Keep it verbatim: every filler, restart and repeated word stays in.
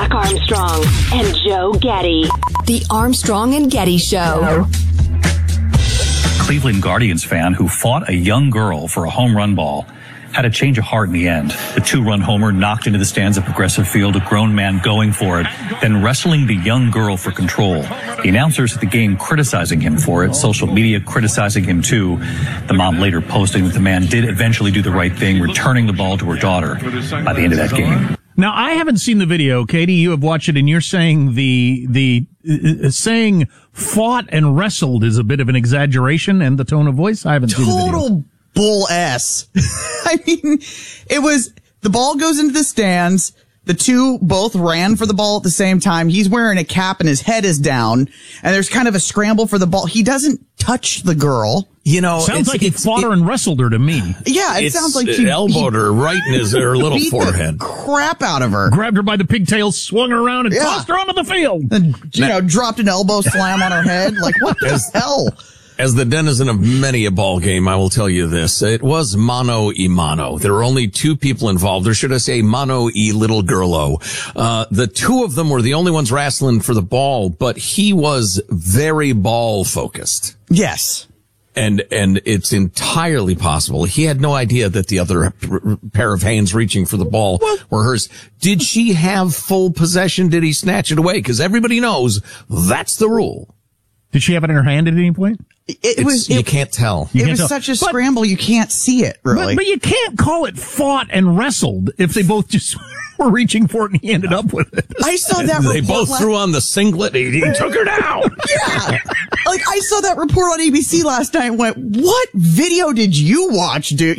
Jack Armstrong and Joe Getty. The Armstrong and Getty Show. Cleveland Guardians fan who fought a young girl for a home run ball had a change of heart in the end. The two-run homer knocked into the stands at Progressive Field, a grown man going for it, then wrestling the young girl for control. The announcers at the game criticizing him for it, social media criticizing him too. The mom later posting that the man did eventually do the right thing, returning the ball to her daughter by the end of that game. Now, I haven't seen the video. Katie, you have watched it, and you're saying the the uh, saying fought and wrestled is a bit of an exaggeration, and the tone of voice. I haven't Total seen the video. Total bull S. I mean, it was the ball goes into the stands. The two both ran for the ball at the same time. He's wearing a cap and his head is down, and there's kind of a scramble for the ball. He doesn't touch the girl. You know, sounds like he fought her and wrestled her to me. Yeah, it it's, sounds like he he elbowed he, her right in his her little beat forehead. The crap out of her. Grabbed her by the pigtails, swung her around, and Yeah. tossed her onto the field. And, you know, dropped an elbow slam on her head. Like, what the hell? As the denizen of many a ball game, I will tell you this. It was mano y mano. There were only two people involved, or should I say mano y little girlo. Uh, the two of them were the only ones wrestling for the ball, but he was very ball focused. Yes. And, and it's entirely possible. He had no idea that the other pair of hands reaching for the ball were hers. Did she have full possession? Did he snatch it away? Because everybody knows that's the rule. Did she have it in her hand at any point? It, it was. You It, can't tell. You it can't was tell. such a But- scramble, you can't see it, really. But, but you can't call it fought and wrestled if they both just were reaching for it and he ended up with it. I saw that They report both last- threw on the singlet. He, he took her down. Yeah. Like, I saw that report on A B C last night and went, what video did you watch, dude?